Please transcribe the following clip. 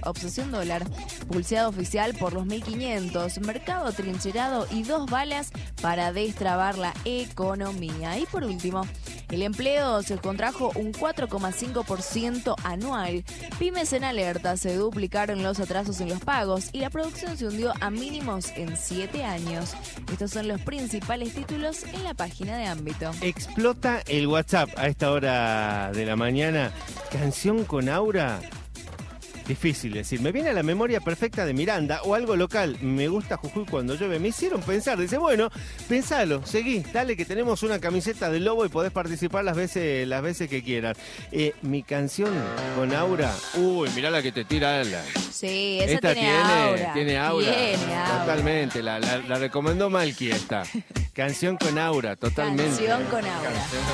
Obsesión Dólar, Pulseado Oficial por los 1.500, Mercado Trincherado y 2 balas para destrabar la economía. Y por último, el empleo se contrajo un 4,5% anual. Pymes en alerta, se duplicaron los atrasos en los pagos y la producción se hundió a mínimos en 7 años. Estos son los principales títulos en la página de Ámbito. Explota el WhatsApp a esta hora de la mañana. Canción con aura. Difícil decir. Me viene a la memoria perfecta de Miranda o algo local. Me gusta Jujuy cuando llueve. Me hicieron pensar. Dice, bueno, pensalo, seguí, dale que tenemos una camiseta del Lobo y podés participar las veces que quieras. Mi canción con aura. Uy, mirá la que te tira la. Sí, esa esta tiene aura. Tiene aura. Tiene aura. Totalmente. La recomendó Malky esta. Canción con aura, totalmente. Canción con aura.